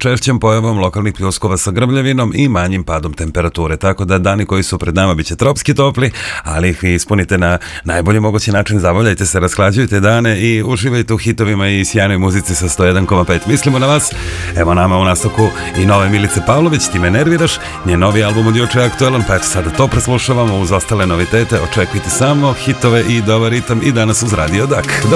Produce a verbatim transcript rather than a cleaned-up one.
češćom pojavom lokalnih pljuskova sa grmljavinom i manjim padom temperature, tako da dani koji su pred nama biće tropski topli, ali ih ispunite na najbolji mogući način, zabavljajte se, rasklađujte dane i uživajte u hitovima i sjajnoj muzici sa sto jedan zarez pet. Mislimo na vas. Evo nama u nastavku i nove Milice Pavlović, Ti me nerviraš, njen novi album od juče je aktualan, pa eto sada to preslušavamo uz ostale novitete, očekujte samo hitove i dobar ritam i danas uz Radio Dak.